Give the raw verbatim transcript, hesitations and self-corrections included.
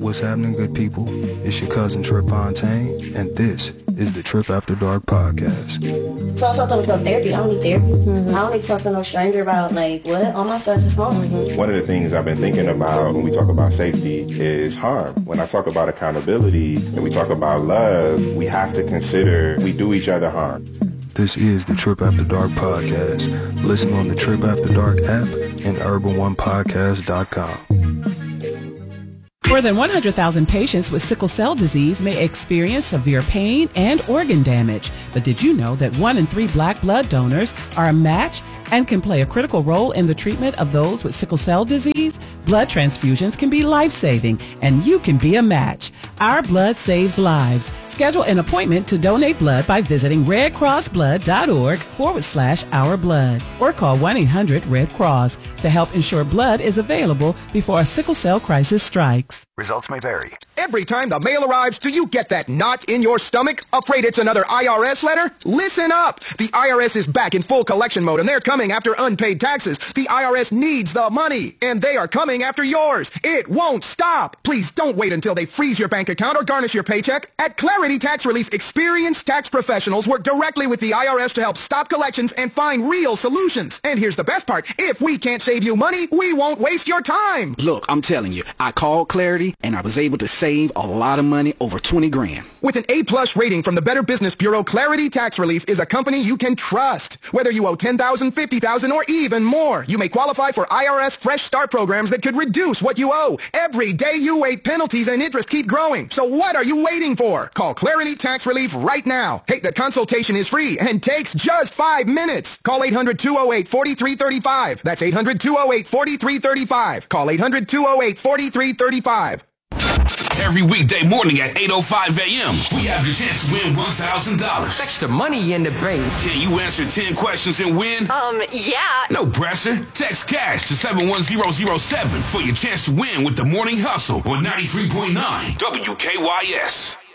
What's happening, good people? It's your cousin Trip Fontaine, and this is the Trip After Dark podcast. So I told me to go to therapy. I don't need therapy. Mm-hmm. I don't need to talk to no stranger about, like, what? All my stuff is small. Mm-hmm. One of the things I've been thinking about when we talk about safety is harm. When I talk about accountability and we talk about love, we have to consider we do each other harm. This is the Trip After Dark podcast. Listen on the Trip After Dark app and urban one podcast dot com. More than one hundred thousand patients with sickle cell disease may experience severe pain and organ damage. But did you know that one in three black blood donors are a match and can play a critical role in the treatment of those with sickle cell disease? Blood transfusions can be life-saving, and you can be a match. Our blood saves lives. Schedule an appointment to donate blood by visiting redcrossblood.org forward slash our blood or call one eight hundred red cross to help ensure blood is available before a sickle cell crisis strikes. Results may vary. Every time the mail arrives, do you get that knot in your stomach? Afraid it's another I R S letter? Listen up! The I R S is back in full collection mode, and they're coming after unpaid taxes. The I R S needs the money, and they are coming after yours. It won't stop. Please don't wait until they freeze your bank account or garnish your paycheck. At Clarity Tax Relief, experienced tax professionals work directly with the I R S to help stop collections and find real solutions. And here's the best part. If we can't save you money, we won't waste your time. Look, I'm telling you, I called Clarity, and I was able to save a lot of money, over twenty grand. With an A-plus rating from the Better Business Bureau, Clarity Tax Relief is a company you can trust. Whether you owe ten thousand dollars, fifty thousand dollars, or even more, you may qualify for I R S Fresh Start programs that could reduce what you owe. Every day you wait, penalties and interest keep growing. So what are you waiting for? Call Clarity Tax Relief right now. Hey, the consultation is free and takes just five minutes. Call eight hundred, two oh eight, four three three five. That's eight hundred, two oh eight, four three three five. Call eight hundred, two oh eight, four three three five. Every weekday morning at eight oh five a.m., we have your chance to win one thousand dollars. Extra money in the bank. Can you answer ten questions and win? Um, yeah. No pressure. Text CASH to seven one zero zero seven for your chance to win with the Morning Hustle on ninety-three point nine W K Y S.